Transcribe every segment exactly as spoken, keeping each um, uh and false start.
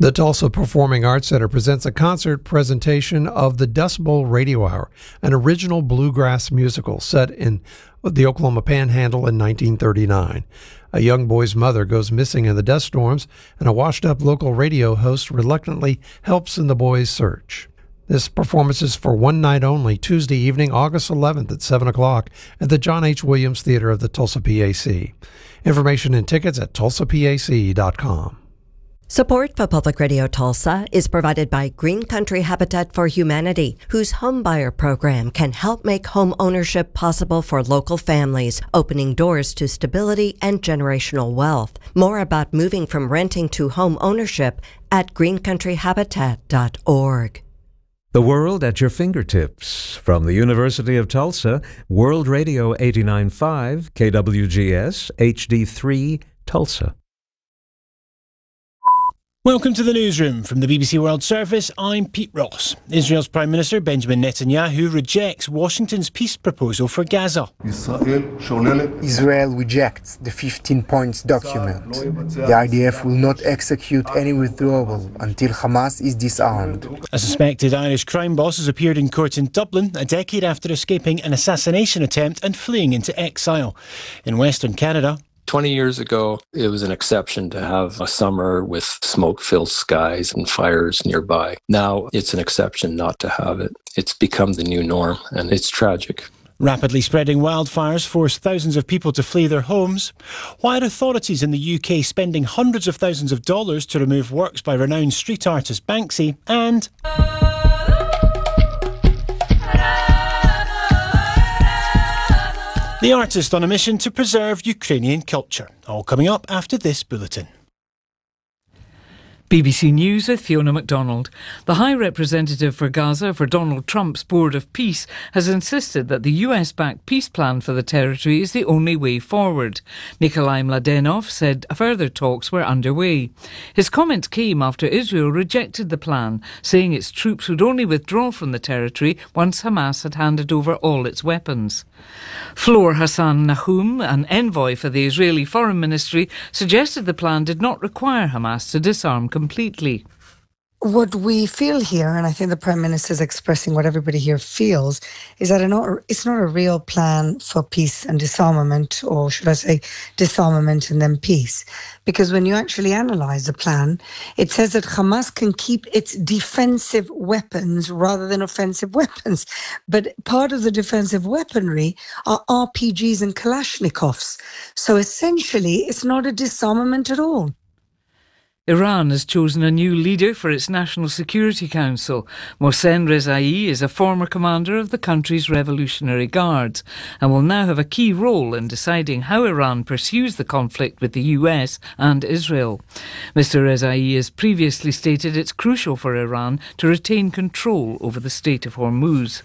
The Tulsa Performing Arts Center presents a concert presentation of the Dust Bowl Radio Hour, an original bluegrass musical set in the Oklahoma Panhandle in nineteen thirty-nine. A young boy's mother goes missing in the dust storms, and a washed-up local radio host reluctantly helps in the boy's search. This performance is for one night only, Tuesday evening, August eleventh at seven o'clock at the John H. Williams Theater of the Tulsa P A C. Information and tickets at tulsa p a c dot com. Support for Public Radio Tulsa is provided by Green Country Habitat for Humanity, whose homebuyer program can help make home ownership possible for local families, opening doors to stability and generational wealth. More about moving from renting to home ownership at green country habitat dot org. The world at your fingertips. From the University of Tulsa, World Radio eighty-nine point five, K W G S, H D three, Tulsa. Welcome to the newsroom from the B B C World Service. I'm Pete Ross. Israel's Prime Minister Benjamin Netanyahu rejects Washington's peace proposal for Gaza. Israel rejects the fifteen points document. The I D F will not execute any withdrawal until Hamas is disarmed. A suspected Irish crime boss has appeared in court in Dublin a decade after escaping an assassination attempt and fleeing into exile. In Western Canada, twenty years ago, it was an exception to have a summer with smoke-filled skies and fires nearby. Now, it's an exception not to have it. It's become the new norm, and it's tragic. Rapidly spreading wildfires forced thousands of people to flee their homes. Why are authorities in the U K spending hundreds of thousands of dollars to remove works by renowned street artist Banksy? And the artist on a mission to preserve Ukrainian culture. All coming up after this bulletin. B B C News with Fiona MacDonald. The High Representative for Gaza for Donald Trump's Board of Peace has insisted that the U S-backed peace plan for the territory is the only way forward. Nikolai Mladenov said further talks were underway. His comments came after Israel rejected the plan, saying its troops would only withdraw from the territory once Hamas had handed over all its weapons. Flor Hassan Nahum, an envoy for the Israeli Foreign Ministry, suggested the plan did not require Hamas to disarm completely. What we feel here, and I think the Prime Minister is expressing what everybody here feels, is that it's not a real plan for peace and disarmament, or should I say disarmament and then peace. Because when you actually analyse the plan, it says that Hamas can keep its defensive weapons rather than offensive weapons. But part of the defensive weaponry are R P Gs and Kalashnikovs. So essentially, it's not a disarmament at all. Iran has chosen a new leader for its National Security Council. Mohsen Rezaei is a former commander of the country's Revolutionary Guards and will now have a key role in deciding how Iran pursues the conflict with the U S and Israel. Mister Rezaei has previously stated it's crucial for Iran to retain control over the Strait of Hormuz.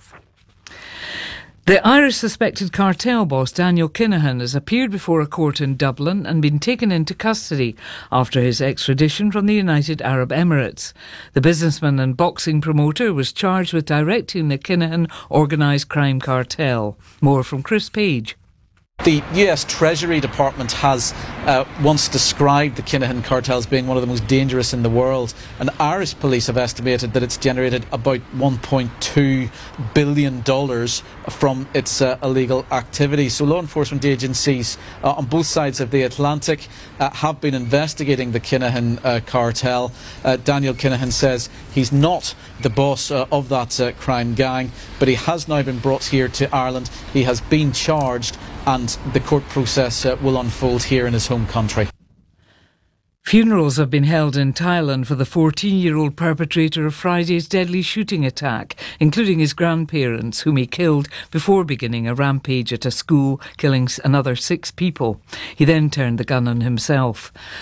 The Irish suspected cartel boss Daniel Kinahan has appeared before a court in Dublin and been taken into custody after his extradition from the United Arab Emirates. The businessman and boxing promoter was charged with directing the Kinahan organised crime cartel. More from Chris Page. The U S Treasury Department has uh, once described the Kinahan cartel as being one of the most dangerous in the world, and Irish police have estimated that it's generated about one point two billion dollars from its uh, illegal activity. So law enforcement agencies uh, on both sides of the Atlantic uh, have been investigating the Kinahan uh, cartel. Uh, Daniel Kinahan says he's not the boss uh, of that uh, crime gang, but he has now been brought here to Ireland. He has been charged, and the court process uh, will unfold here in his home country. Funerals have been held in Thailand for the fourteen-year-old perpetrator of Friday's deadly shooting attack, including his grandparents, whom he killed before beginning a rampage at a school, killing another six people. He then turned the gun on himself.